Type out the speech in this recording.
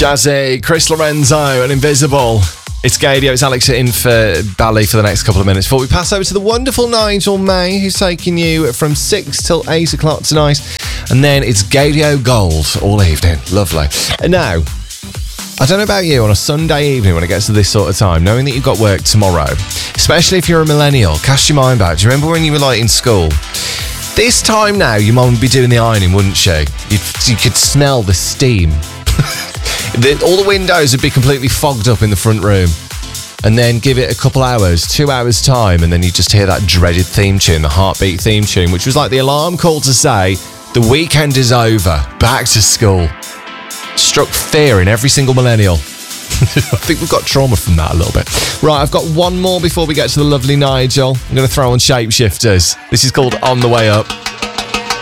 Jazzy, Chris Lorenzo and Invisible. It's Gadio, it's Alex in for Bally for the next couple of minutes before we pass over to the wonderful Nigel May, who's taking you from 6 till 8 o'clock tonight. And then it's Gadio Gold all evening. Lovely. And now, I don't know about you, on a Sunday evening when it gets to this sort of time, knowing that you've got work tomorrow, especially if you're a millennial, cast your mind back. Do you remember when you were like in school? This time now, your mum would be doing the ironing, wouldn't she? You could smell the steam. All the windows would be completely fogged up in the front room. And then give it a couple hours, 2 hours time, and then you just hear that dreaded theme tune, the Heartbeat theme tune, which was like the alarm call to say, the weekend is over, back to school. Struck fear in every single millennial. I think we've got trauma from that a little bit. Right, I've got one more before we get to the lovely Nigel. I'm going to throw on Shapeshifters. This is called On the Way Up.